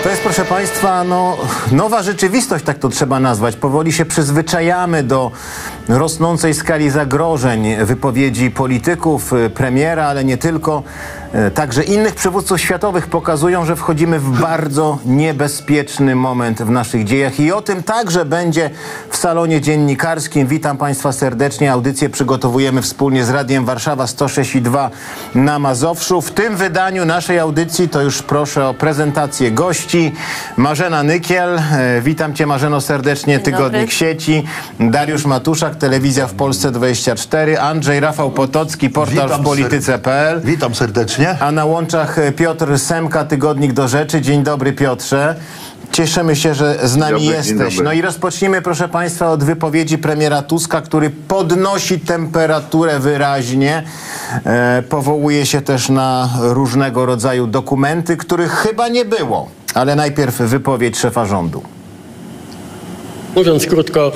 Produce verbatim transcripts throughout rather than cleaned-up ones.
To jest, proszę Państwa, no, nowa rzeczywistość, tak to trzeba nazwać. Powoli się przyzwyczajamy do rosnącej skali zagrożeń, wypowiedzi polityków, premiera, ale nie tylko. Także innych przywódców światowych pokazują, że wchodzimy w bardzo niebezpieczny moment w naszych dziejach i o tym także będzie w salonie dziennikarskim. Witam Państwa serdecznie. Audycję przygotowujemy wspólnie z Radiem Warszawa sto sześć i dwa na Mazowszu. W tym wydaniu naszej audycji to już proszę o prezentację gości. Marzena Nykiel. Witam Cię, Marzeno, serdecznie. Tygodnik Sieci. Dariusz Matuszak, Telewizja w Polsce dwadzieścia cztery. Andrzej Rafał Potocki, portal w polityce kropka p l. Witam serdecznie. A na łączach Piotr Semka, Tygodnik do Rzeczy. Dzień dobry, Piotrze. Cieszymy się, że z nami dobry, jesteś. No i rozpocznijmy, proszę Państwa, od wypowiedzi premiera Tuska, który podnosi temperaturę wyraźnie. E, powołuje się też na różnego rodzaju dokumenty, których chyba nie było. Ale najpierw wypowiedź szefa rządu. Mówiąc krótko,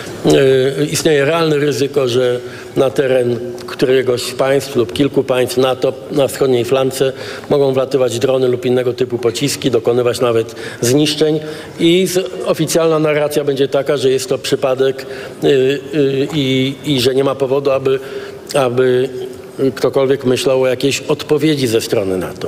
yy, istnieje realne ryzyko, że na teren któregoś z państw lub kilku państw NATO na wschodniej flance mogą wlatywać drony lub innego typu pociski, dokonywać nawet zniszczeń i z, oficjalna narracja będzie taka, że jest to przypadek yy, yy, i, i że nie ma powodu, aby, aby ktokolwiek myślał o jakiejś odpowiedzi ze strony NATO.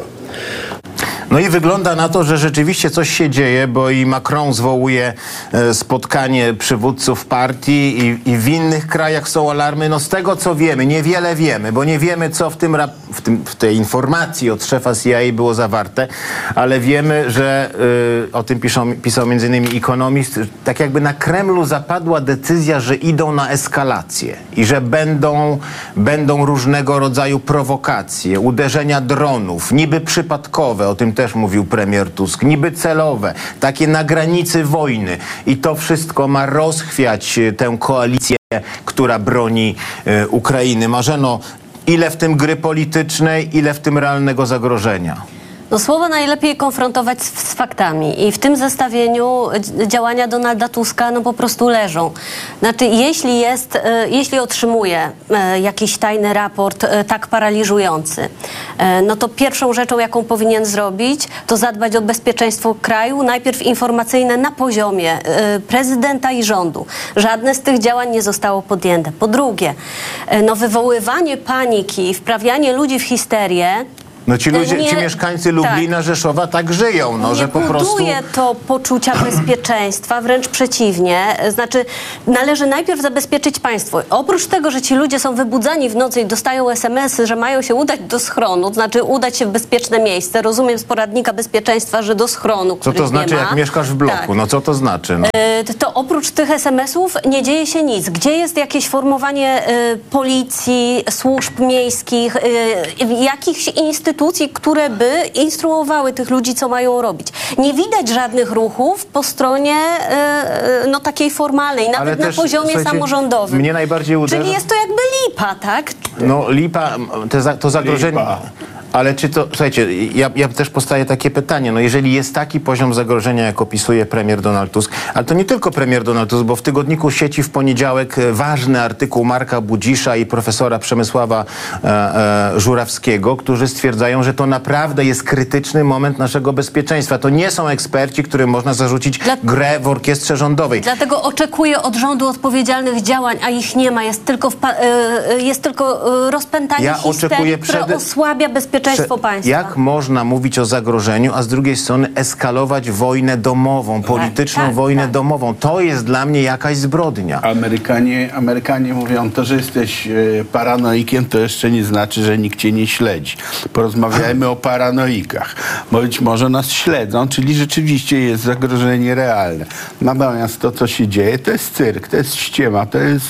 No i wygląda na to, że rzeczywiście coś się dzieje, bo i Macron zwołuje spotkanie przywódców partii i, i w innych krajach są alarmy. No z tego, co wiemy, niewiele wiemy, bo nie wiemy, co w, tym, w, tym, w tej informacji od szefa C I A było zawarte, ale wiemy, że y, o tym piszą, pisał między innymi Economist, tak jakby na Kremlu zapadła decyzja, że idą na eskalację i że będą, będą różnego rodzaju prowokacje, uderzenia dronów, niby przypadkowe, o tym też mówił premier Tusk, niby celowe, takie na granicy wojny. I to wszystko ma rozchwiać tę koalicję, która broni y, Ukrainy. Marzeno, ile w tym gry politycznej, ile w tym realnego zagrożenia? No, słowa najlepiej konfrontować z, z faktami i w tym zestawieniu działania Donalda Tuska no po prostu leżą. Znaczy, jeśli jest, e, jeśli otrzymuje e, jakiś tajny raport e, tak paraliżujący, e, no to pierwszą rzeczą, jaką powinien zrobić, to zadbać o bezpieczeństwo kraju, najpierw informacyjne na poziomie e, prezydenta i rządu. Żadne z tych działań nie zostało podjęte. Po drugie, e, no wywoływanie paniki, wprawianie ludzi w histerię. No ci ludzie, nie, ci mieszkańcy Lublina, tak. Rzeszowa tak żyją, no, nie że po prostu... buduje to poczucia bezpieczeństwa, wręcz przeciwnie. Znaczy, należy najpierw zabezpieczyć państwo. Oprócz tego, że ci ludzie są wybudzani w nocy i dostają es em esy, że mają się udać do schronu, znaczy udać się w bezpieczne miejsce. Rozumiem z poradnika bezpieczeństwa, że do schronu, Co to znaczy, jak mieszkasz w bloku? Tak. No co to znaczy? No. To oprócz tych es em esów nie dzieje się nic. Gdzie jest jakieś formowanie y, policji, służb miejskich, y, jakichś instytucji, które by instruowały tych ludzi, co mają robić. Nie widać żadnych ruchów po stronie yy, no takiej formalnej, nawet Ale na też, poziomie samorządowym. Mnie najbardziej uderza... Czyli jest to jakby lipa, tak? No lipa, to, to zagrożenie... Lipa. Ale czy to, słuchajcie, ja, ja też postawię takie pytanie, no jeżeli jest taki poziom zagrożenia, jak opisuje premier Donald Tusk, ale to nie tylko premier Donald Tusk, bo w Tygodniku Sieci w poniedziałek ważny artykuł Marka Budzisza i profesora Przemysława e, e, Żurawskiego, którzy stwierdzają, że to naprawdę jest krytyczny moment naszego bezpieczeństwa. To nie są eksperci, którym można zarzucić Dla... grę w orkiestrze rządowej. Dlatego oczekuję od rządu odpowiedzialnych działań, a ich nie ma. Jest tylko, w, e, jest tylko rozpętanie ja histerii, przed... które osłabia bezpieczeństwo państwa. Jak można mówić o zagrożeniu, a z drugiej strony eskalować wojnę domową, polityczną tak, tak, wojnę tak. domową? To jest dla mnie jakaś zbrodnia. Amerykanie, Amerykanie mówią, to, że jesteś e, paranoikiem, to jeszcze nie znaczy, że nikt cię nie śledzi. Porozmawiajmy o paranoikach. Bo być może nas śledzą, czyli rzeczywiście jest zagrożenie realne. Natomiast to, co się dzieje, to jest cyrk, to jest ściema, to jest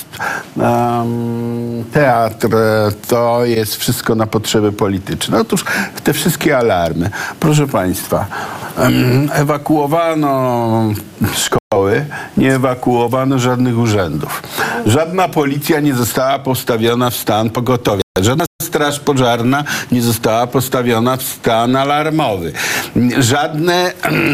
um, teatr, to jest wszystko na potrzeby polityczne. Otóż te wszystkie alarmy. Proszę Państwa, ewakuowano szkoły, nie ewakuowano żadnych urzędów. Żadna policja nie została postawiona w stan pogotowia. Żadna straż pożarna nie została postawiona w stan alarmowy. Żadne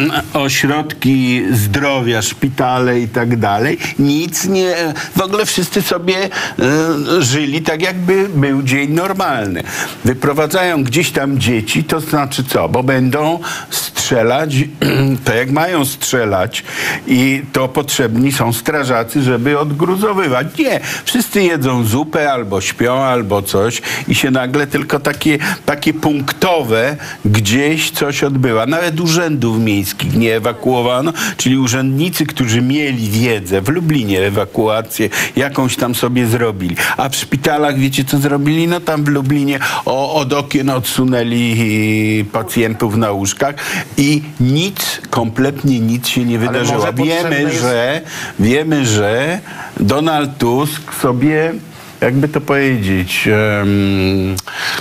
ośrodki zdrowia, szpitale i tak dalej, nic nie... W ogóle wszyscy sobie e, żyli tak, jakby był dzień normalny. Wyprowadzają gdzieś tam dzieci, to znaczy co? Bo będą strzelać strzelać, to jak mają strzelać i to potrzebni są strażacy, żeby odgruzowywać. Nie, wszyscy jedzą zupę albo śpią, albo coś i się nagle tylko takie, takie punktowe gdzieś coś odbywa. Nawet urzędów miejskich nie ewakuowano, czyli urzędnicy, którzy mieli wiedzę, w Lublinie ewakuację jakąś tam sobie zrobili. A w szpitalach, wiecie co zrobili? No tam w Lublinie o, od okien odsunęli pacjentów na łóżkach i nic, kompletnie nic się nie wydarzyło. Wiemy, jest... że, wiemy, że Donald Tusk sobie, jakby to powiedzieć, um,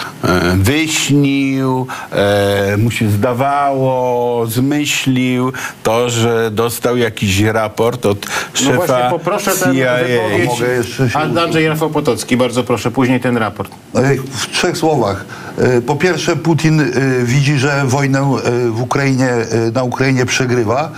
wyśnił, e, mu się zdawało, zmyślił to, że dostał jakiś raport od szefa no właśnie, poproszę C I A. ten wypowiedź. Andrzej Rafał Potocki, bardzo proszę, później ten raport. W trzech słowach. Po pierwsze, Putin widzi, że wojnę w Ukrainie, na Ukrainie przegrywa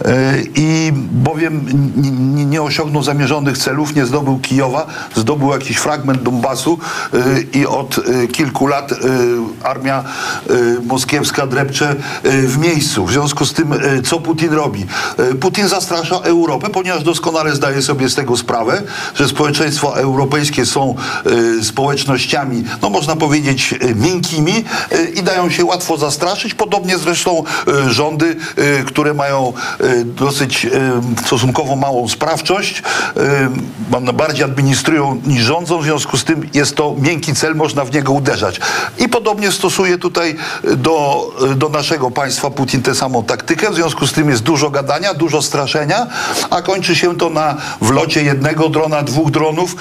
i bowiem nie osiągnął zamierzonych celów, nie zdobył Kijowa, zdobył jakiś fragment Donbasu i od kilku lat armia moskiewska drepcze w miejscu. W związku z tym, co Putin robi? Putin zastrasza Europę, ponieważ doskonale zdaje sobie z tego sprawę, że społeczeństwa europejskie są społecznościami, no można powiedzieć, miękkimi i dają się łatwo zastraszyć. Podobnie zresztą rządy, które mają dosyć stosunkowo małą sprawczość, bardziej administrują niż rządzą, w związku z tym jest to miękki cel, można w niego uderzać. I podobnie stosuje tutaj do, do naszego państwa Putin tę samą taktykę, w związku z tym jest dużo gadania, dużo straszenia, a kończy się to na wlocie jednego drona, dwóch dronów,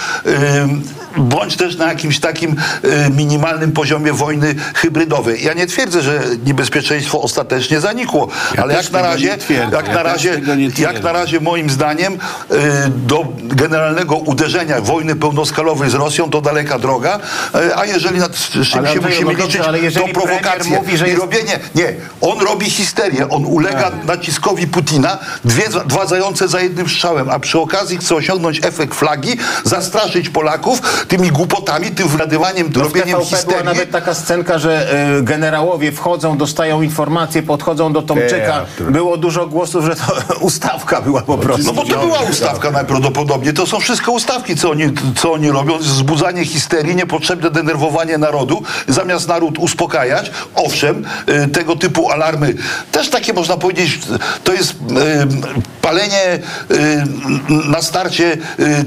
bądź też na jakimś takim minimalnym poziomie wojny hybrydowej. Ja nie twierdzę, że niebezpieczeństwo ostatecznie zanikło, ja ale jak na razie, jak, ja na razie jak na razie moim zdaniem do generalnego uderzenia wojny pełnoskalowej z Rosją to daleka droga, a jeżeli nad czym się musimy no dobrze, liczyć, to prowokacje mówi, że i jest... robienie. Nie, on robi histerię, on ulega a. naciskowi Putina, dwie, dwa zające za jednym strzałem, a przy okazji chce osiągnąć efekt flagi, zastraszyć Polaków tymi głupotami, tym wgadywaniem, no robieniem histerii. Była nawet taka scenka, że y, generałowie wchodzą, dostają informacje, podchodzą do Tomczyka. Było dużo głosów, że to ustawka była po prostu. No bo to była ustawka najprawdopodobniej. To są wszystko ustawki, co oni, co oni robią. Wzbudzanie histerii, niepotrzebne denerwowanie narodu, zamiast naród uspokajać. Owszem, y, tego typu alarmy, też takie można powiedzieć, to jest y, palenie y, na starcie y,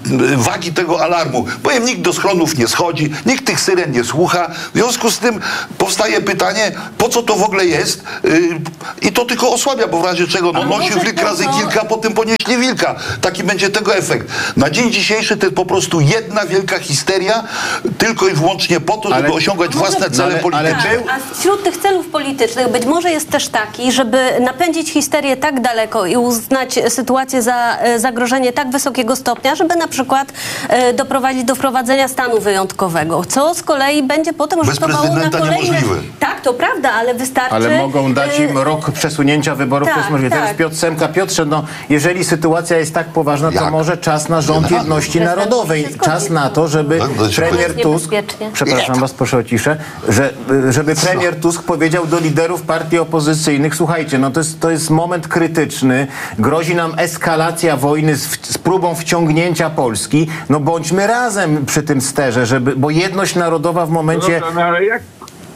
wagi tego alarmu. Powiem, nikt do schronów nie schodzi, nikt tych syren nie słucha. W związku z tym powstaje pytanie, po co to w ogóle jest? Yy, I to tylko osłabia, bo w razie czego no, nosił wilk razy kilka, a potem ponieśli wilka. Taki będzie tego efekt. Na dzień dzisiejszy to jest po prostu jedna wielka histeria, tylko i wyłącznie po to, żeby ale, osiągać własne cele ale, polityczne. Ale, a wśród tych celów politycznych być może jest też taki, żeby napędzić histerię tak daleko i uznać sytuację za zagrożenie tak wysokiego stopnia, żeby na przykład e, doprowadzić do wprowadzenia stanu wyjątkowego, co z kolei będzie potem rzutowało na kolejne... Niemożliwe. Tak, to prawda, ale wystarczy... Ale mogą dać im rok przesunięcia wyborów, tak, to jest możliwe. tak. Teraz Piotr Semka. Piotrze, no, jeżeli sytuacja jest tak poważna, to Jak? może czas na rząd Jak? jedności narodowej. Czas na to, żeby premier Tusk... Przepraszam was, proszę o ciszę. Że, żeby premier Tusk powiedział do liderów partii opozycyjnych, słuchajcie, no to jest, to jest moment krytyczny, grozi nam eskalacja wojny z, z próbą wciągnięcia Polski, no bądźmy razem przy tym sterze, żeby, bo jedność narodowa w momencie... No, no, ale jak,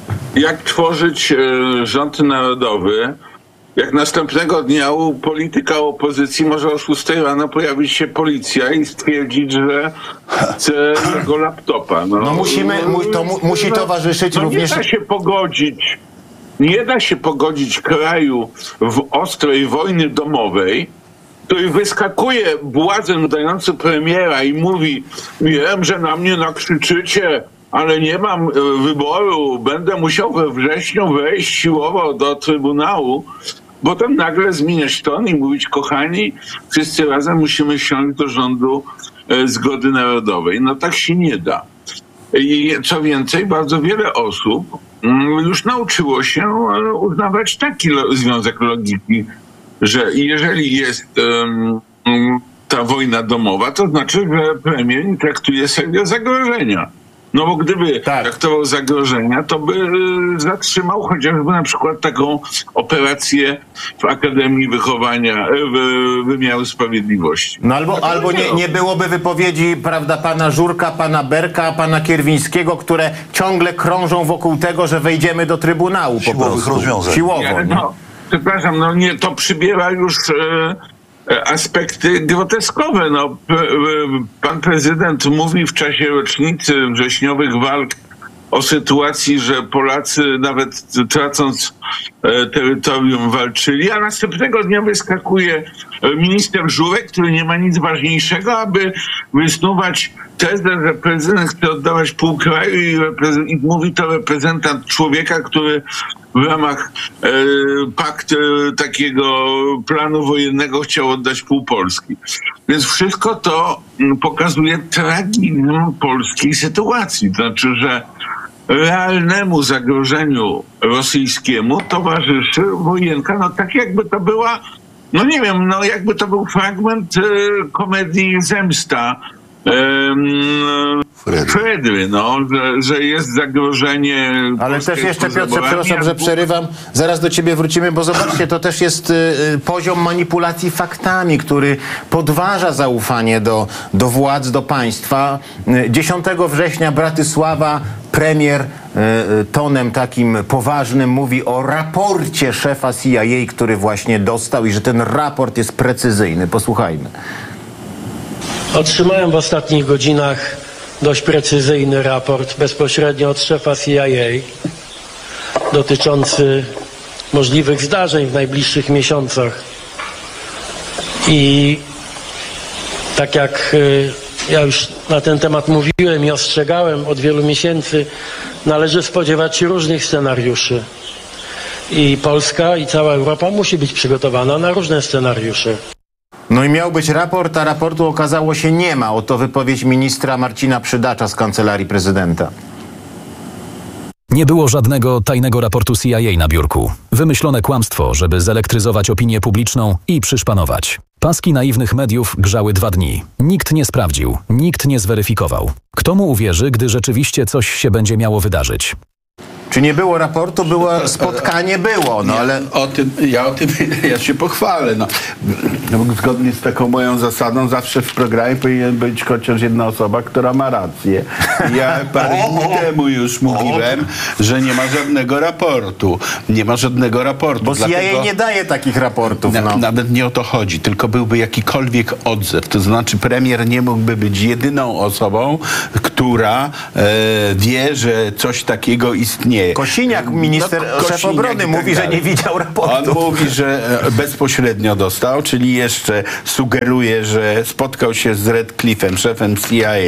jak tworzyć e, rząd narodowy, jak następnego dnia u polityka opozycji może o szóstej rano pojawić się policja i stwierdzić, że chce jego laptopa. No, no musimy, mu, to mu, musi towarzyszyć no, również... Nie da się pogodzić, nie da się pogodzić kraju w ostrej wojny domowej, który wyskakuje błazen dający premiera i mówi, wiem, że na mnie nakrzyczycie, ale nie mam wyboru, będę musiał we wrześniu wejść siłowo do Trybunału, potem nagle zmieniać ton i mówić, kochani, wszyscy razem musimy siąść do rządu e, zgody narodowej. No tak się nie da. I co więcej, bardzo wiele osób mm, już nauczyło się e, uznawać taki lo- związek logiki, że jeżeli jest um, ta wojna domowa, to znaczy, że premier nie traktuje serio zagrożenia. No bo gdyby Tak. traktował zagrożenia, to by y, zatrzymał chociażby na przykład taką operację w Akademii Wychowania, y, w Wymiaru Sprawiedliwości. No albo, albo nie, nie byłoby wypowiedzi, prawda, pana Żurka, pana Berka, pana Kierwińskiego, które ciągle krążą wokół tego, że wejdziemy do Trybunału po Siłowych prostu. rozwiązań. Siłowo, Nie, nie? no, przepraszam, no nie, to przybiera już e, e, aspekty groteskowe. No, p, e, pan prezydent mówi w czasie rocznicy wrześniowych walk o sytuacji, że Polacy nawet tracąc e, terytorium walczyli, a następnego dnia wyskakuje minister Żurek, który nie ma nic ważniejszego, aby wysnuwać tezę, że prezydent chce oddawać pół kraju i, reprezen- i mówi to reprezentant człowieka, który w ramach e, paktu e, takiego planu wojennego chciał oddać pół Polski. Więc wszystko to m, pokazuje tragizm polskiej sytuacji. To znaczy, że realnemu zagrożeniu rosyjskiemu towarzyszy wojenka, no tak jakby to była, no nie wiem, no jakby to był fragment e, komedii Zemsta, Fredry. Fredry, no, że, że jest zagrożenie. Ale też jeszcze, Piotrze, zaborami, przepraszam, a że dwóch- przerywam. Zaraz do ciebie wrócimy, bo zobaczcie, to też jest y, y, poziom manipulacji faktami, który podważa zaufanie do, do władz, do państwa. Y, dziesiątego września Bratysława premier y, y, tonem takim poważnym mówi o raporcie szefa C I A, który właśnie dostał i że ten raport jest precyzyjny. Posłuchajmy. Otrzymałem w ostatnich godzinach dość precyzyjny raport bezpośrednio od szefa C I A dotyczący możliwych zdarzeń w najbliższych miesiącach. I tak jak y, ja już na ten temat mówiłem i ostrzegałem od wielu miesięcy, należy spodziewać się różnych scenariuszy. I Polska i cała Europa musi być przygotowana na różne scenariusze. No i miał być raport, a raportu okazało się nie ma. Oto wypowiedź ministra Marcina Przydacza z Kancelarii Prezydenta. Nie było żadnego tajnego raportu C I A na biurku. Wymyślone kłamstwo, żeby zelektryzować opinię publiczną i przyszpanować. Paski naiwnych mediów grzały dwa dni. Nikt nie sprawdził, nikt nie zweryfikował. Kto mu uwierzy, gdy rzeczywiście coś się będzie miało wydarzyć? Czy nie było raportu? Było spotkanie, było, no Nie, ale... o tym, ja o tym ja się pochwalę. No. Zgodnie z taką moją zasadą zawsze w programie powinien być chociaż jedna osoba, która ma rację. Ja parę dni temu już mówiłem, że nie ma żadnego raportu. Nie ma żadnego raportu. Bo C I A dlatego- nie daje takich raportów, Na, no. Nawet nie o to chodzi, tylko byłby jakikolwiek odzew. To znaczy premier nie mógłby być jedyną osobą, która e, wie, że coś takiego istnieje. Kosiniak, minister, No, szef Kosiniak obrony, i tak mówi, że dalej. nie widział raportu. On mówi, że e, bezpośrednio dostał, czyli jeszcze sugeruje, że spotkał się z Radcliffe'em, szefem C I A.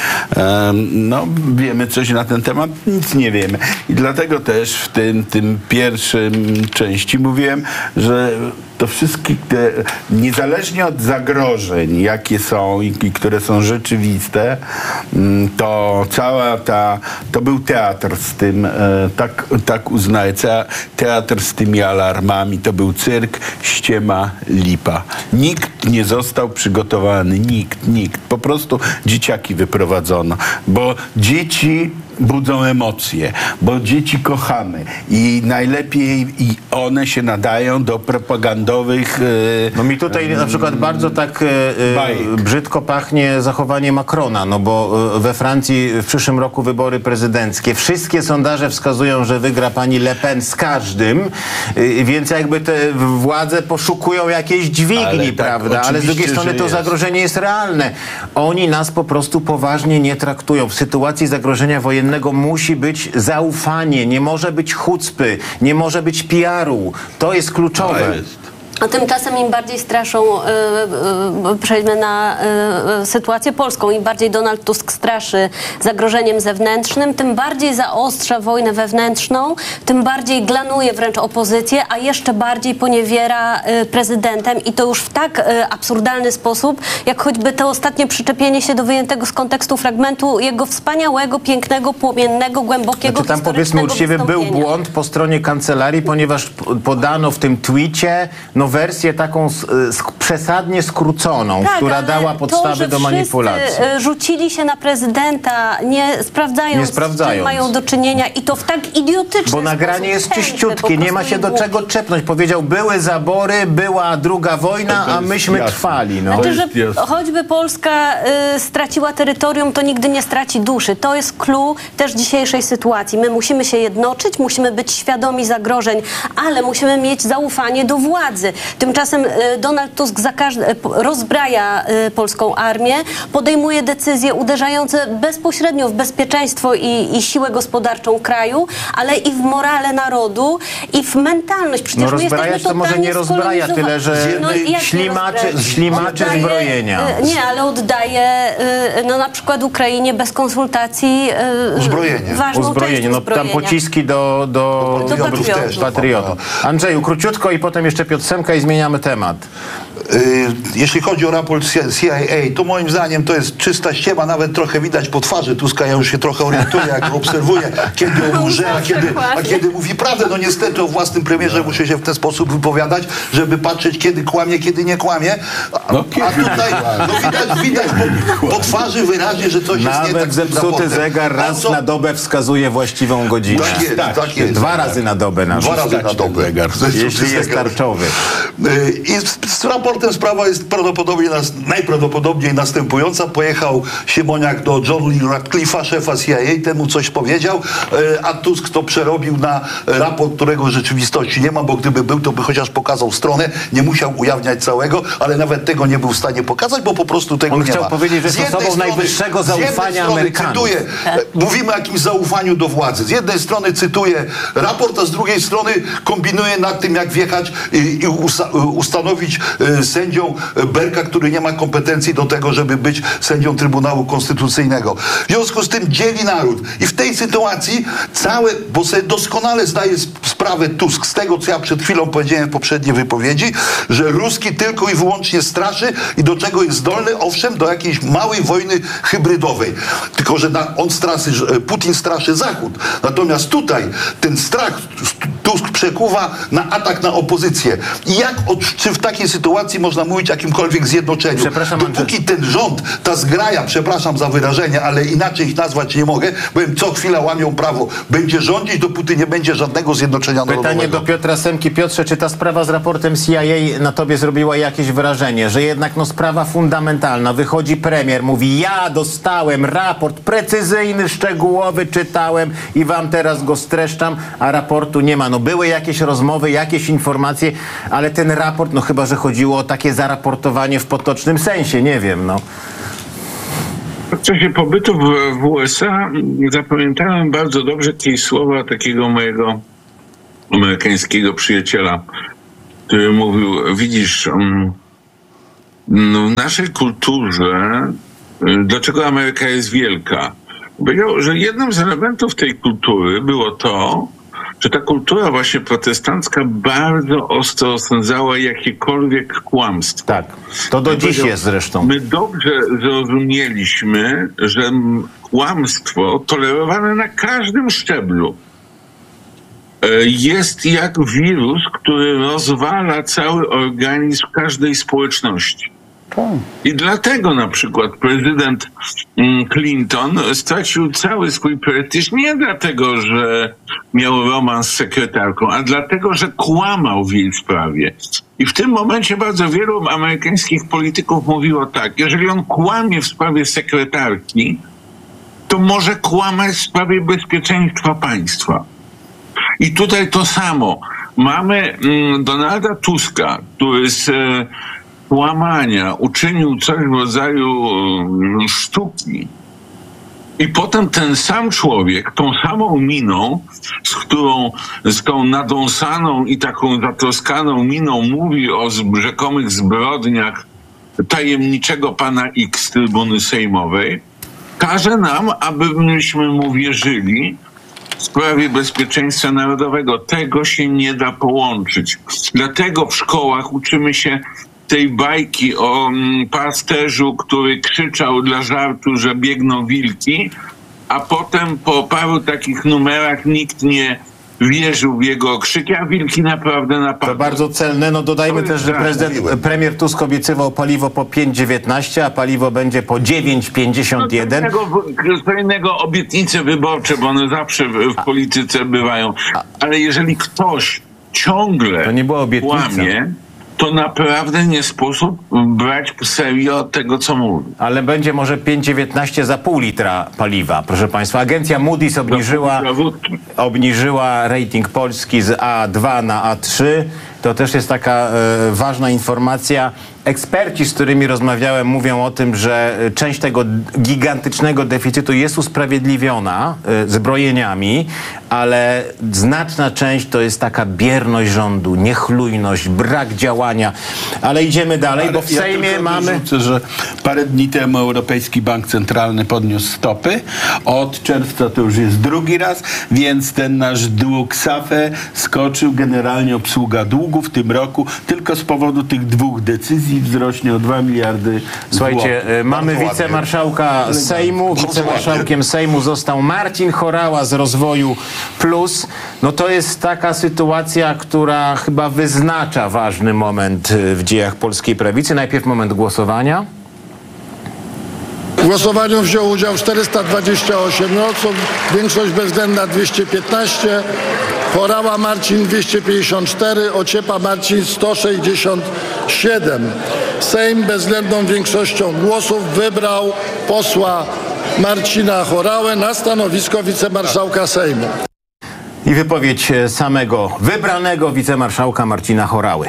Em, no, wiemy coś na ten temat? Nic nie wiemy. I dlatego też w tym, tym pierwszym części mówiłem, że to wszystkie te, niezależnie od zagrożeń, jakie są i, i które są rzeczywiste, mm, to cała ta, to był teatr z tym, e, tak, tak uznaję, Tea- teatr z tymi alarmami, to był cyrk, ściema, lipa. Nikt nie został przygotowany, nikt, nikt. Po prostu dzieciaki wyprowadzono, bo dzieci budzą emocje, bo dzieci kochamy i najlepiej i one się nadają do propagandowych e, No mi tutaj na przykład bardzo tak e, e, Bajek. brzydko pachnie zachowanie Macrona, no bo e, we Francji w przyszłym roku wybory prezydenckie. Wszystkie sondaże wskazują, że wygra pani Le Pen z każdym, e, więc jakby te władze poszukują jakiejś dźwigni, Ale tak, prawda? Ale z drugiej oczywiście, strony że to jest. zagrożenie jest realne. Oni nas po prostu poważnie nie traktują. W sytuacji zagrożenia wojennego musi być zaufanie, nie może być chucpy, nie może być P R-u. To jest kluczowe. To jest. A tymczasem im bardziej straszą, yy, yy, przejdźmy na yy, sytuację polską, im bardziej Donald Tusk straszy zagrożeniem zewnętrznym, tym bardziej zaostrza wojnę wewnętrzną, tym bardziej glanuje wręcz opozycję, a jeszcze bardziej poniewiera yy, prezydentem i to już w tak yy, absurdalny sposób, jak choćby to ostatnie przyczepienie się do wyjętego z kontekstu fragmentu jego wspaniałego, pięknego, płomiennego, głębokiego, Znaczy tam powiedzmy historycznego uczciwie był wystąpienia. błąd po stronie kancelarii, ponieważ p- podano w tym twicie no wersję taką z, z, przesadnie skróconą, Tak, która ale dała podstawy to, że do manipulacji. wszyscy, y, rzucili się na prezydenta, nie sprawdzając, Nie z sprawdzając. czym mają do czynienia i to w tak idiotyczny Bo nagranie sposób, jest chętny, czyściutkie, po nie ma prostu się do głupi. czego czepnąć. Powiedział, były zabory, była druga wojna, To a jest myśmy jasne. trwali. No. Znaczy, że jest jasne. choćby Polska y, straciła terytorium, to nigdy nie straci duszy. To jest clue też dzisiejszej sytuacji. My musimy się jednoczyć, musimy być świadomi zagrożeń, ale musimy mieć zaufanie do władzy. Tymczasem y, Donald Tusk za każdy, y, rozbraja y, polską armię, podejmuje decyzje uderzające bezpośrednio w bezpieczeństwo i, i siłę gospodarczą kraju, ale i w morale narodu i w mentalność. Przecież No my rozbrajać jesteśmy to może nie totalnie rozbraja, tyle że skolonizowani. No, jak nie ślimaczy, rozbrajać? ślimaczy Oddaje, zbrojenia. y, Nie, ale oddaje y, no na przykład Ukrainie bez konsultacji y, Uzbrojenie. ważną Uzbrojenie, część no tam uzbrojenia. pociski do, do, Do do patriotów. też, patriotów. Andrzeju, króciutko i potem jeszcze Piotr Semka i zmieniamy temat. Y, Jeśli chodzi o raport C I A, to moim zdaniem to jest czysta ściema, nawet trochę widać po twarzy Tuska, ja już się trochę orientuję, jak obserwuję, kiedy on łże, a kiedy, a kiedy mówi prawdę. No niestety o własnym premierze muszę się w ten sposób wypowiadać, żeby patrzeć, kiedy kłamie, kiedy nie kłamie. A, No, a tutaj no widać, widać po, po twarzy wyraźnie, że coś jest nie tak Nawet z tym zepsuty raportem. zegar A raz co- na dobę wskazuje właściwą godzinę. Tak jest, tak jest. Dwa razy na dobę nawet. Dwa razy na dobę. Jeśli jest tarczowy. Y, I z, z raportem sprawa jest prawdopodobnie nas, najprawdopodobniej następująca. Pojechał Siemoniak do John Lee Ratcliffe'a, szefa C I A, temu coś powiedział, y, a Tusk to przerobił na raport, którego w rzeczywistości nie ma, bo gdyby był, to by chociaż pokazał stronę, nie musiał ujawniać całego, ale nawet tego nie był w stanie pokazać, bo po prostu tego On nie chciał ma. powiedzieć, że Z jest jednej osobą strony- najwyższego z jednej zaufania strony, Amerykanów. Cytuję, mówimy o jakimś zaufaniu do władzy. Z jednej strony cytuję raport, a z drugiej strony kombinuję nad tym, jak wjechać i, i usa, ustanowić e, sędzią Berka, który nie ma kompetencji do tego, żeby być sędzią Trybunału Konstytucyjnego. W związku z tym dzieli naród. I w tej sytuacji całe, bo sobie doskonale zdaje sp- sprawę Tusk z tego, co ja przed chwilą powiedziałem w poprzedniej wypowiedzi, że Ruski tylko i wyłącznie straszy i do czego jest zdolny, owszem, do jakiejś małej wojny hybrydowej. Tylko, że na, on straszy, że Putin straszy Zachód. Natomiast tutaj ten strach Tusk przekuwa na atak na opozycję. I jak, od, czy w takiej sytuacji można mówić o jakimkolwiek zjednoczeniu? Przepraszam, Dopóki ten rząd, ta zgraja, przepraszam za wyrażenie, ale inaczej ich nazwać nie mogę, bowiem co chwila łamią prawo, będzie rządzić, dopóty nie będzie żadnego zjednoczenia Pytanie narodowego. do Piotra Semki. Piotrze, czy ta sprawa z raportem C I A na tobie zrobiła jakieś wrażenie, że jednak no sprawa fundamentalna, wychodzi premier, mówi, ja dostałem raport precyzyjny, szczegółowy, czytałem i wam teraz go streszczam, a raportu nie ma. No były jakieś rozmowy, jakieś informacje, ale ten raport, no chyba, że chodziło o takie zaraportowanie w potocznym sensie, nie wiem, no. W czasie pobytu w, w U S A zapamiętałem bardzo dobrze jakieś słowa takiego mojego amerykańskiego przyjaciela, który mówił, widzisz, um, no w naszej kulturze, y, dlaczego Ameryka jest wielka? Powiedział, że jednym z elementów tej kultury było to, że ta kultura właśnie protestancka bardzo ostro osądzała jakiekolwiek kłamstwo. Tak, to do Ja dziś powiedział, jest zresztą. My dobrze zrozumieliśmy, że m, kłamstwo tolerowane na każdym szczeblu e, jest jak wirus, który rozwala cały organizm każdej społeczności. I dlatego na przykład prezydent mm, Clinton stracił cały swój prestiż nie dlatego, że miał romans z sekretarką, a dlatego, że kłamał w jej sprawie. I w tym momencie bardzo wielu amerykańskich polityków mówiło tak, jeżeli on kłamie w sprawie sekretarki, to może kłamać w sprawie bezpieczeństwa państwa. I tutaj to samo. Mamy mm, Donalda Tuska, który z e, kłamania uczynił coś w rodzaju e, sztuki. I potem ten sam człowiek, tą samą miną, z którą, z tą nadąsaną i taką zatroskaną miną mówi o z, rzekomych zbrodniach tajemniczego pana X z trybuny sejmowej, każe nam, abyśmy mu wierzyli w sprawie bezpieczeństwa narodowego. Tego się nie da połączyć. Dlatego w szkołach uczymy się tej bajki o mm, pasterzu, który krzyczał dla żartu, że biegną wilki, a potem po paru takich numerach nikt nie wierzył w jego okrzyki, a wilki naprawdę napadły. To bardzo celne. No dodajmy też, że prezydent, premier Tusk obiecywał paliwo po pięć dziewiętnaście, a paliwo będzie po dziewięć pięćdziesiąt jeden. No co innego obietnice wyborcze, bo one zawsze w, w polityce bywają. Ale jeżeli ktoś ciągle to nie była obietnica. Kłamie, to naprawdę nie sposób brać serio tego, co mówi. Ale będzie może pięć dziewiętnaście za pół litra paliwa, proszę państwa. Agencja Moody's obniżyła, obniżyła rating Polski z A dwa na A trzy. To też jest taka e, ważna informacja. Eksperci, z którymi rozmawiałem, mówią o tym, że część tego gigantycznego deficytu jest usprawiedliwiona e, zbrojeniami, ale znaczna część to jest taka bierność rządu, niechlujność, brak działania. Ale idziemy dalej, ale bo w ja Sejmie mamy... Wrzucę, że parę dni temu Europejski Bank Centralny podniósł stopy. Od czerwca to już jest drugi raz, więc ten nasz dług S A F E skoczył, generalnie obsługa długu w tym roku tylko z powodu tych dwóch decyzji wzrośnie o dwa miliardy Słuchajcie, złotych. mamy wicemarszałka Sejmu. Wicemarszałkiem Sejmu został Marcin Horała z Rozwoju Plus. No to jest taka sytuacja, która chyba wyznacza ważny moment w dziejach polskiej prawicy. Najpierw moment głosowania. W głosowaniu wziął udział czterysta dwadzieścia osiem osób, większość bezwzględna dwieście piętnaście, Horała Marcin dwieście pięćdziesiąt cztery, Ociepa Marcin sto sześćdziesiąt siedem. Sejm bezwzględną większością głosów wybrał posła Marcina Horałę na stanowisko wicemarszałka Sejmu. I wypowiedź samego wybranego wicemarszałka Marcina Horały.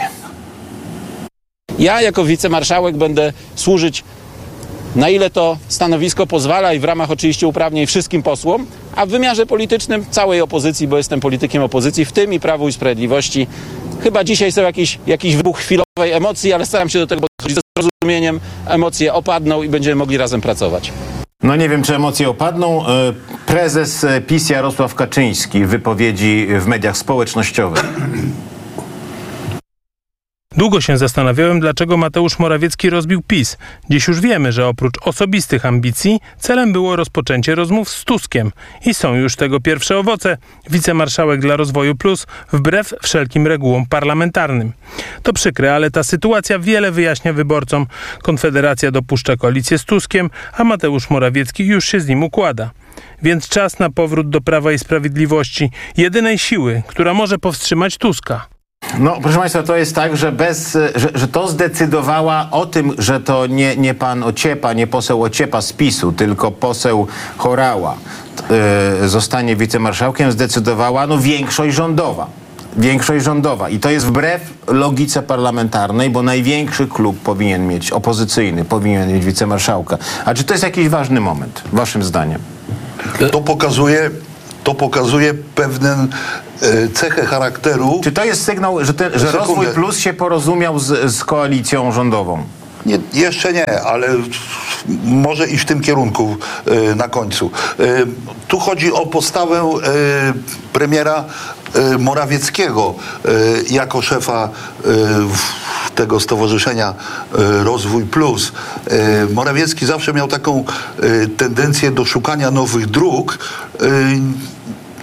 Ja jako wicemarszałek będę służyć, na ile to stanowisko pozwala i w ramach oczywiście uprawnień wszystkim posłom, a w wymiarze politycznym całej opozycji, bo jestem politykiem opozycji, w tym i Prawu i Sprawiedliwości. Chyba dzisiaj są jakiś, jakiś wybuch chwilowej emocji, ale staram się do tego podchodzić ze zrozumieniem. Emocje opadną i będziemy mogli razem pracować. No nie wiem, czy emocje opadną. Prezes PiS Jarosław Kaczyński w wypowiedzi w mediach społecznościowych. Długo się zastanawiałem, dlaczego Mateusz Morawiecki rozbił PiS. Dziś już wiemy, że oprócz osobistych ambicji celem było rozpoczęcie rozmów z Tuskiem. I są już tego pierwsze owoce. Wicemarszałek dla Rozwoju Plus wbrew wszelkim regułom parlamentarnym. To przykre, ale ta sytuacja wiele wyjaśnia wyborcom. Konfederacja dopuszcza koalicję z Tuskiem, a Mateusz Morawiecki już się z nim układa. Więc czas na powrót do Prawa i Sprawiedliwości, jedynej siły, która może powstrzymać Tuska. No, proszę państwa, to jest tak, że, bez, że, że to zdecydowała o tym, że to nie, nie pan Ociepa, nie poseł Ociepa z PiSu, tylko poseł Horała yy, zostanie wicemarszałkiem, zdecydowała no, większość rządowa. Większość rządowa. I to jest wbrew logice parlamentarnej, bo największy klub powinien mieć, opozycyjny, powinien mieć wicemarszałka. A czy to jest jakiś ważny moment, waszym zdaniem? To pokazuje... To pokazuje pewną e, cechę charakteru. Czy to jest sygnał, że, ten, że Rozwój Plus się porozumiał z, z koalicją rządową? Nie, jeszcze nie, ale może iść w tym kierunku e, na końcu. E, tu chodzi o postawę e, premiera e, Morawieckiego e, jako szefa e, tego stowarzyszenia e, Rozwój Plus. E, Morawiecki zawsze miał taką e, tendencję do szukania nowych dróg. E,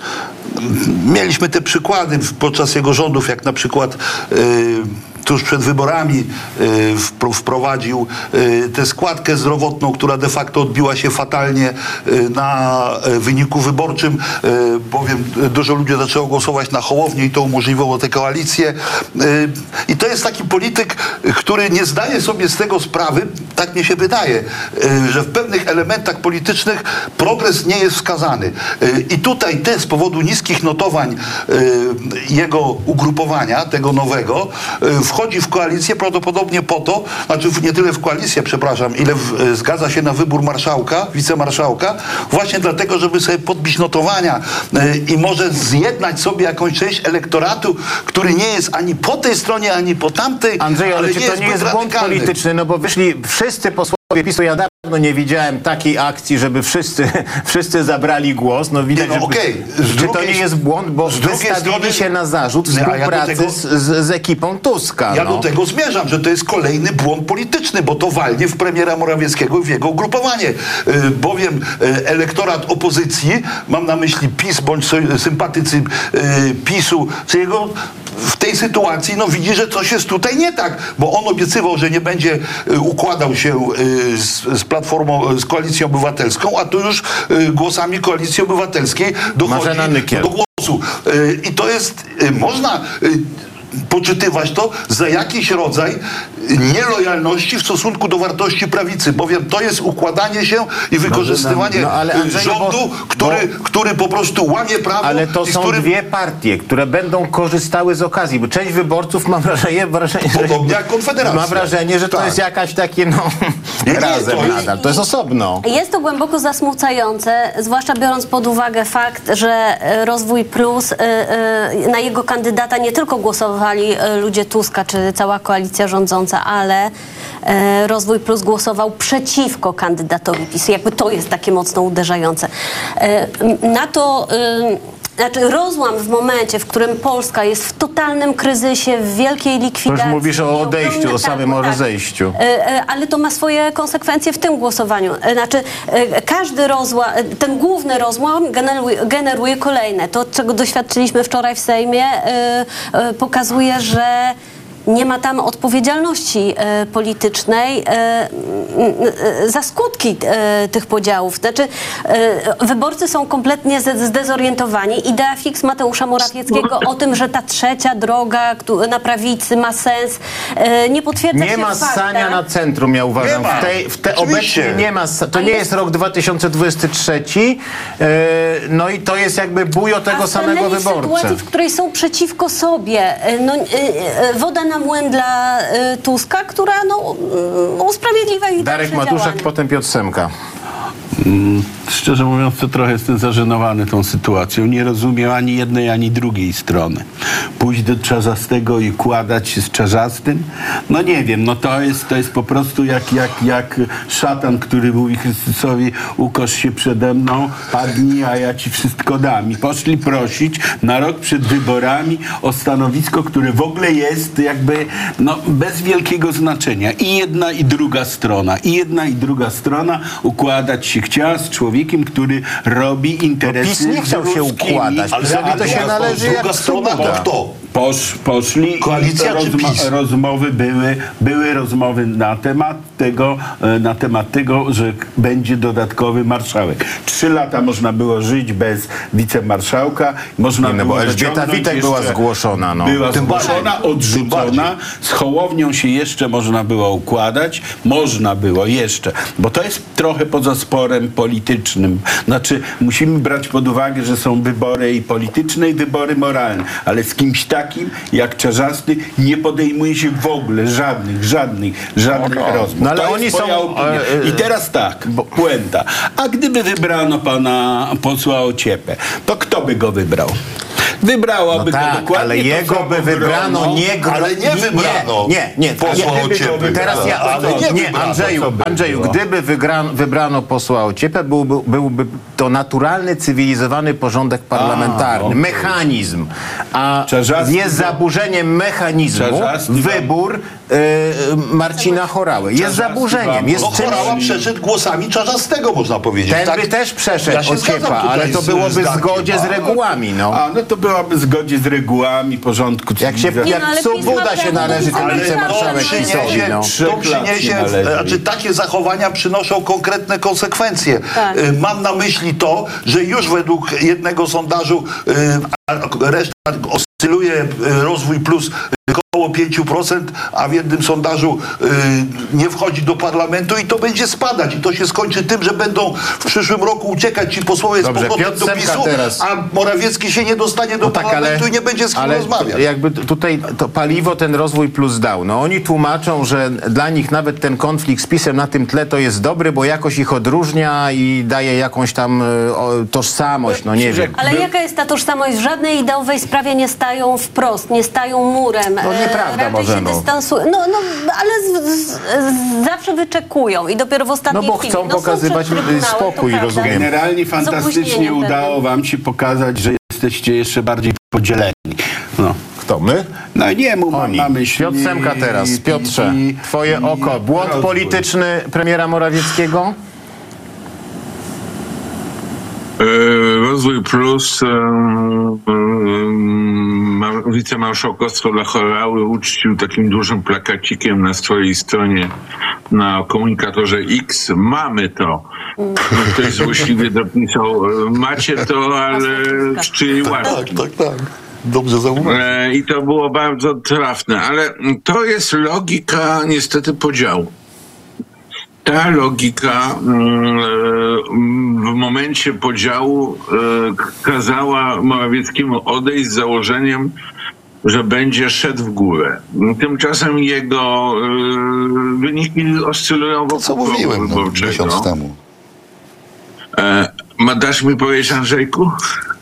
Mieliśmy te przykłady podczas jego rządów, jak na przykład e, tuż przed wyborami y, wprowadził y, tę składkę zdrowotną, która de facto odbiła się fatalnie y, na y, wyniku wyborczym, y, bowiem dużo ludzi zaczęło głosować na Hołownię i to umożliwiło tę koalicję. Y, I to jest taki polityk, który nie zdaje sobie z tego sprawy, tak mi się wydaje, y, że w pewnych elementach politycznych progres nie jest wskazany. Y, I tutaj też z powodu niskich notowań y, jego ugrupowania, tego nowego, y, wchodzi w koalicję prawdopodobnie po to, znaczy nie tyle w koalicję, przepraszam, ile w, zgadza się na wybór marszałka, wicemarszałka, właśnie dlatego, żeby sobie podbić notowania y, i może zjednać sobie jakąś część elektoratu, który nie jest ani po tej stronie, ani po tamtej. Andrzej, ale, ale czy nie to nie jest błąd polityczny? No bo wyszli wszyscy posłowie PiSu ja dawno nie widziałem takiej akcji, żeby wszyscy, wszyscy zabrali głos. No widać, Nie, no, że, okej. Z czy drugiej- to nie jest błąd, bo z drugiej wystawili strony- się na zarzut Nie, a ja do współpracy tego- z, z, z ekipą Tuska. Ja no. do tego zmierzam, że to jest kolejny błąd polityczny, bo to walnie w premiera Morawieckiego i w jego ugrupowanie. Y, bowiem y, elektorat opozycji, mam na myśli PiS bądź sy- sympatycy y, PiSu, czy jego w tej sytuacji no, widzi, że coś jest tutaj nie tak, bo on obiecywał, że nie będzie y, układał się y, z, z Platformą, z Koalicją Obywatelską, a tu już y, głosami Koalicji Obywatelskiej dochodzi Marzena Nykiel. do głosu. Y, I to jest, y, można y, poczytywać to za jakiś rodzaj nielojalności w stosunku do wartości prawicy, bowiem to jest układanie się i wykorzystywanie no, ale Andrzeju, rządu, bo- który, bo- który po prostu łamie prawo. Ale to i z są którym, dwie partie, które będą korzystały z okazji, bo część wyborców ma wrażenie, wrażenie Podobnie jak Konfederacja. ma wrażenie, że to Tak. jest jakaś takie no Nie, nie, razem to jest- nadal, to jest osobno. Jest to głęboko zasmucające, zwłaszcza biorąc pod uwagę fakt, że e, Rozwój Plus, e, e, na jego kandydata nie tylko głosowali e, ludzie Tuska czy cała koalicja rządząca, ale e, Rozwój Plus głosował przeciwko kandydatowi PiSu. Jakby to jest takie mocno uderzające. E, m, na to... e, Znaczy rozłam w momencie, w którym Polska jest w totalnym kryzysie, w wielkiej likwidacji. To już mówisz o odejściu, ogromne- o samym tak, tak. rozejściu. E, e, Ale to ma swoje konsekwencje w tym głosowaniu. E, Znaczy, e, każdy rozłam, e, ten główny rozłam generuje, generuje kolejne. To, czego doświadczyliśmy wczoraj w Sejmie, e, e, pokazuje, że nie ma tam odpowiedzialności e, politycznej e, m, e, za skutki e, tych podziałów. Znaczy, e, wyborcy są kompletnie z- zdezorientowani. Idea fix Mateusza Morawieckiego o tym, że ta trzecia droga któ- na prawicy ma sens, e, nie potwierdza się Nie ma w faktach. ssania na centrum, ja uważam. Nie ma. W tej, w te Oczywiście. obecnie nie ma. ssa- To A nie jest- jest rok dwa tysiące dwudziesty trzeci. e, No i to jest jakby bujo tego A samego stanęli w wyborcy. sytuacji, w której są przeciwko sobie. E, No, e, e, woda na młyn dla e, Tuska, która no, mm, usprawiedliwia ich Darek dalsze Matuszak, działania. potem Piotr Semka. Szczerze mówiąc, to trochę jestem zażenowany tą sytuacją. Nie rozumiem ani jednej, ani drugiej strony. Pójść do Czarzastego i kładać się z Czarzastym? No nie wiem, no to jest, to jest po prostu jak, jak, jak szatan, który mówi Chrystusowi: ukosz się przede mną, padnij, a ja ci wszystko dam. I poszli prosić na rok przed wyborami o stanowisko, które w ogóle jest jakby no, bez wielkiego znaczenia. I jedna, i druga strona. I jedna, i druga strona układać się chciała z człowiekiem, który robi interesy PiS nie chciał się ruskimi. układać. Ale PiSowi to a się druga- należy druga jak strona to Swoboda. kto? Posz, poszli Koalicja i czy rozma- PiS? rozmowy były, były rozmowy na temat tego, e, na temat tego, że k- będzie dodatkowy marszałek. Trzy lata można było żyć bez wicemarszałka. Można Nie, no bo było Elżbieta dociągnąć Witek była jeszcze- zgłoszona, no. Była Tym bardziej. zgłoszona, Tym odrzucona. bardziej. Z Hołownią się jeszcze można było układać. Można było jeszcze. Bo to jest trochę poza sporem politycznym. Znaczy, musimy brać pod uwagę, że są wybory i polityczne, i wybory moralne. Ale z kimś takim jak Czarzasty nie podejmuje się w ogóle żadnych, żadnych, żadnych rozmów. No ale To oni jest moja są, opinia. e, e, I teraz tak, puenta. A gdyby wybrano pana posła Ociepę, to kto by go wybrał? Wybrałaby No go tak, dokładnie ale to jego samo by wybrano grono. nie gro... Ale nie wybrano Nie, nie, nie. posła nie Ociepy. Teraz ja, Ale nie nie, wybrano, Andrzeju, co by Andrzeju, było? gdyby wygrano, wybrano posła Ociepę, byłby, byłby to naturalny, cywilizowany porządek parlamentarny, okej. mechanizm. A Czarzasty jest to- zaburzeniem mechanizmu Czarzasty wybór e, Marcina Chorały. Jest Czarzasty zaburzeniem, wam- jest No czymś... Chorała przeszedł głosami Czarzastego, można powiedzieć. Ten tak? by też przeszedł Ja się zgadzam Ociepa, tutaj ale to z- byłoby z w Darkiem. zgodzie z regułami, no. A, no to byłaby w zgodzie z regułami porządku Jak się, cywilizacji. jak no, ale psu PiS ma Buda się prawo do należy ten Ale wicemarszałek to PiSowi, przyniesie, no. to Trzech przyniesie, lat nie należy. znaczy takie zachowania przynoszą konkretne konsekwencje. Tak. Y, Mam na myśli to, że już według jednego sondażu y, a reszta oscyluje y, Rozwój Plus około pięć procent, a w jednym sondażu y, nie wchodzi do parlamentu i to będzie spadać. I to się skończy tym, że będą w przyszłym roku uciekać ci posłowie Dobrze, z powrotem Piotr do Semka PiSu, teraz. a Morawiecki się nie dostanie do No tak, parlamentu i nie będzie z kim ale rozmawiać. jakby tutaj to paliwo ten Rozwój Plus dał. No oni tłumaczą, że dla nich nawet ten konflikt z PiSem na tym tle to jest dobry, bo jakoś ich odróżnia i daje jakąś tam e, o, tożsamość, no nie wiem. Ale jaka jest ta tożsamość? W żadnej ideowej sprawie nie stają wprost, nie stają murem. No nie E, nieprawda raczej możemy. się dystansują. No, no, ale z, z, z, zawsze wyczekują i dopiero w ostatniej No bo chwili. chcą no, są pokazywać przed trybunałem, spokój, to prawda. rozumiem. Generalnie Z fantastycznie opóźnieniem udało pewnym. wam się pokazać, że jesteście jeszcze bardziej podzieleni. No. Kto, my? No nie mów, mam Oni. na myśli... Piotr Semka teraz. Piotrze, i- twoje i oko. Błąd rozwój. polityczny premiera Morawieckiego? E, Rozwój Plus, e, e, ma- wicemarszałkostwo dla Chorały uczcił takim dużym plakacikiem na swojej stronie na komunikatorze X. Mamy to. No, ktoś złośliwie dopisał, e, macie to, ale z czyjej łaski. Tak, tak, tak. Dobrze zauważyłem. E, I to było bardzo trafne, ale to jest logika niestety podziału. Ta logika mm, e, w momencie podziału e, kazała Morawieckiemu odejść z założeniem, że będzie szedł w górę. Tymczasem jego e, wyniki oscylują wokół Co progu mówiłem no, wyborczego. miesiąc temu. E, ma dasz mi powiedzieć, Andrzejku?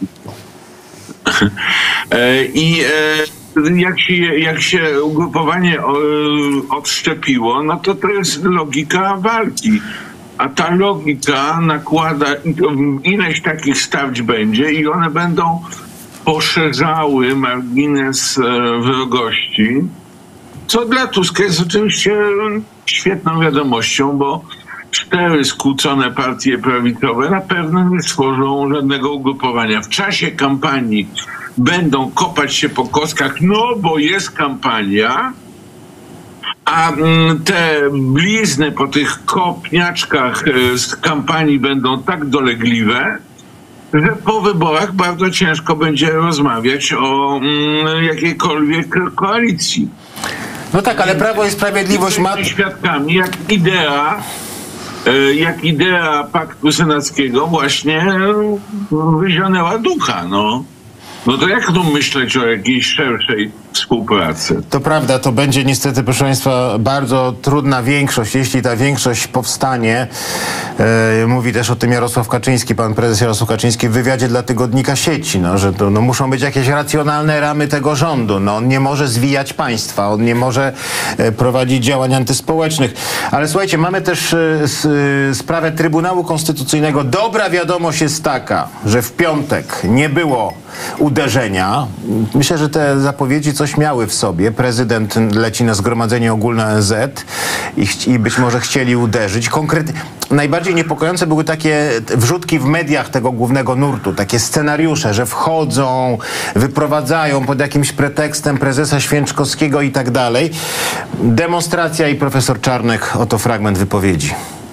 E, I e, jak się, jak się ugrupowanie o, odszczepiło, no to to jest logika walki. A ta logika nakłada, ileś takich starć będzie i one będą poszerzały margines e, wrogości, co dla Tuska jest oczywiście świetną wiadomością, bo cztery skłócone partie prawicowe na pewno nie stworzą żadnego ugrupowania. W czasie kampanii będą kopać się po kostkach, no bo jest kampania, a mm, te blizny po tych kopniaczkach e, z kampanii będą tak dolegliwe, że po wyborach bardzo ciężko będzie rozmawiać o mm, jakiejkolwiek koalicji. No tak, ale Prawo i Sprawiedliwość ma... Jesteśmy świadkami, jak idea, e, jak idea paktu senackiego właśnie e, wyzionęła ducha, no. No to jak tu myśleć o jakiejś szerszej współpracy? To prawda, to będzie niestety, proszę Państwa, bardzo trudna większość. Jeśli ta większość powstanie, e, mówi też o tym Jarosław Kaczyński, pan prezes Jarosław Kaczyński w wywiadzie dla Tygodnika Sieci, no, że to no, muszą być jakieś racjonalne ramy tego rządu. No, on nie może zwijać państwa, on nie może e, prowadzić działań antyspołecznych. Ale słuchajcie, mamy też e, s, e, sprawę Trybunału Konstytucyjnego. Dobra wiadomość jest taka, że w piątek nie było uderzenia. Myślę, że te zapowiedzi coś miały w sobie. Prezydent leci na zgromadzenie ogólne O N Z i, ch- i być może chcieli uderzyć. Konkret... Najbardziej niepokojące były takie wrzutki w mediach tego głównego nurtu, takie scenariusze, że wchodzą, wyprowadzają pod jakimś pretekstem prezesa Święczkowskiego i tak dalej. Demonstracja i profesor Czarnek, oto fragment wypowiedzi.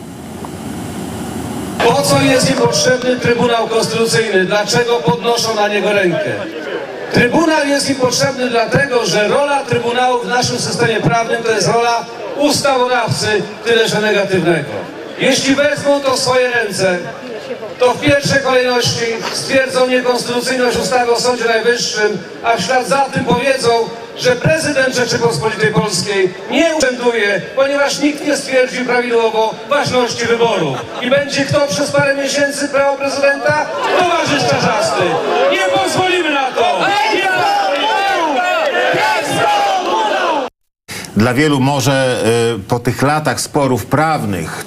Po co jest im potrzebny Trybunał Konstytucyjny? Dlaczego podnoszą na niego rękę? Trybunał jest im potrzebny dlatego, że rola Trybunału w naszym systemie prawnym to jest rola ustawodawcy, tyle że negatywnego. Jeśli wezmą to w swoje ręce, to w pierwszej kolejności stwierdzą niekonstytucyjność ustawy o Sądzie Najwyższym, a w ślad za tym powiedzą, że prezydent Rzeczypospolitej Polskiej nie urzęduje, ponieważ nikt nie stwierdził prawidłowo ważności wyborów. I będzie kto przez parę miesięcy brał prezydenta? Towarzysz Czarzasty. Nie pozwolimy na to! Nie pozwolimy! Dla wielu może y, po tych latach sporów prawnych